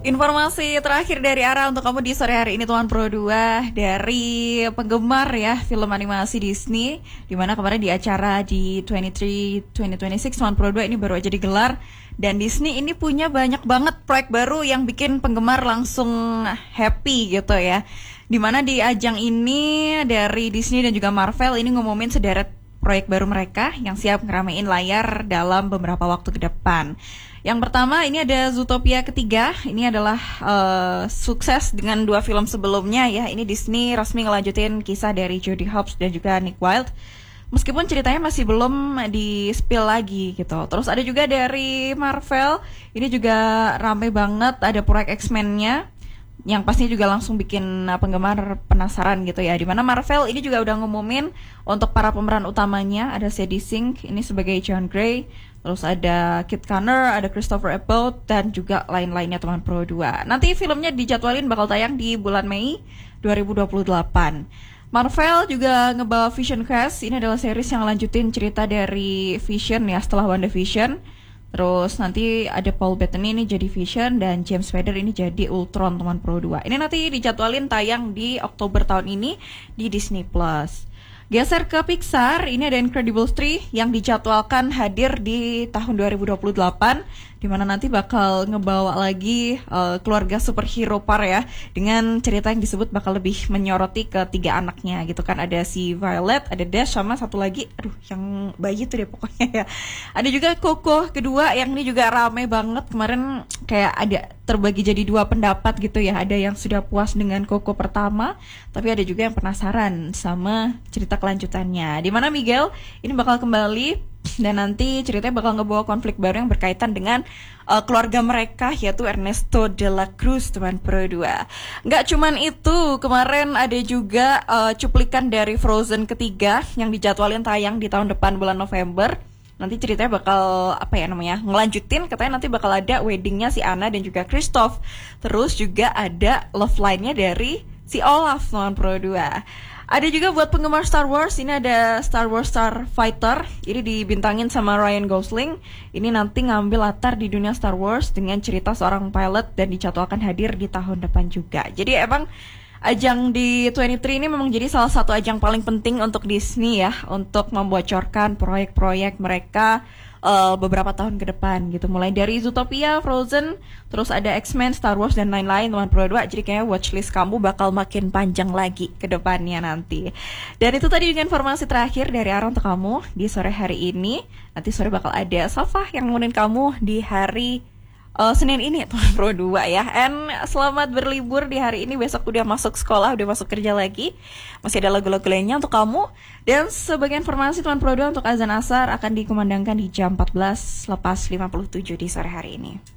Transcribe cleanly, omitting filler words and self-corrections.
Informasi terakhir dari Ara untuk kamu di sore hari ini Tuan Pro 2 dari penggemar ya film animasi Disney, dimana kemarin di acara di 2026 Tuan Pro 2 ini baru aja digelar, dan Disney ini punya banyak banget proyek baru yang bikin penggemar langsung happy gitu ya. Dimana di ajang ini dari Disney dan juga Marvel ini ngumumin sederet proyek baru mereka yang siap ngeramein layar dalam beberapa waktu ke depan. Yang pertama ini ada Zootopia ketiga. Ini adalah sukses dengan 2 film sebelumnya ya. Ini Disney resmi ngelanjutin kisah dari Jodie Hobbs dan juga Nick Wilde, meskipun ceritanya masih belum di-spill lagi gitu. Terus ada juga dari Marvel. Ini juga rame banget, ada proyek X-Men-nya yang pastinya juga langsung bikin penggemar penasaran gitu ya. Dimana Marvel ini juga udah ngumumin untuk para pemeran utamanya. Ada Sadie Sink ini sebagai John Grey, terus ada Kit Connor, ada Christopher Abbott, dan juga lain-lainnya teman Pro 2. Nanti filmnya dijadwalin bakal tayang di bulan Mei 2028. Marvel juga ngebawa Vision Quest. Ini adalah series yang lanjutin cerita dari Vision ya setelah WandaVision. Terus nanti ada Paul Bettany ini jadi Vision dan James Spader ini jadi Ultron teman Pro 2. Ini nanti dijadwalin tayang di Oktober tahun ini di Disney Plus. Geser ke Pixar, ini ada Incredibles 3 yang dijadwalkan hadir di tahun 2028, dimana nanti bakal ngebawa lagi keluarga superhero par ya, dengan cerita yang disebut bakal lebih menyoroti ke 3 anaknya gitu kan. Ada si Violet, ada Dash, sama satu lagi, yang bayi tuh deh pokoknya ya. Ada juga Coco kedua yang ini juga rame banget, kemarin kayak ada terbagi jadi 2 pendapat gitu ya. Ada yang sudah puas dengan Coco pertama, tapi ada juga yang penasaran sama cerita kelanjutannya, dimana Miguel ini bakal kembali dan nanti ceritanya bakal ngebawa konflik baru yang berkaitan dengan keluarga mereka, yaitu Ernesto de la Cruz teman Pro 2. Nggak cuman itu, kemarin ada juga cuplikan dari Frozen ketiga yang dijadwalin tayang di tahun depan bulan November. Nanti ceritanya bakal ngelanjutin, katanya nanti bakal ada weddingnya si Anna dan juga Kristoff. Terus juga ada love line-nya dari si Olaf teman Pro 2. Ada juga buat penggemar Star Wars, ini ada Star Wars Starfighter. Ini dibintangin sama Ryan Gosling. Ini nanti ngambil latar di dunia Star Wars dengan cerita seorang pilot dan dijadwalkan hadir di tahun depan juga. Jadi emang ajang di 23 ini memang jadi salah satu ajang paling penting untuk Disney ya, untuk membocorkan proyek-proyek mereka beberapa tahun ke depan gitu. Mulai dari Zootopia, Frozen, terus ada X-Men, Star Wars, dan lain-lain teman Pro 2. Jadi kayaknya watchlist kamu bakal makin panjang lagi ke depannya nanti. Dan itu tadi dengan informasi terakhir dari Ara untuk kamu di sore hari ini. Nanti sore bakal ada Safa yang nemenin kamu di hari Senin ini teman Pro 2 ya. And selamat berlibur di hari ini. Besok udah masuk sekolah, udah masuk kerja lagi. Masih ada lagu-lagu lainnya untuk kamu. Dan sebagai informasi teman Pro 2, untuk azan asar akan dikumandangkan di jam 14 lepas 57 di sore hari ini.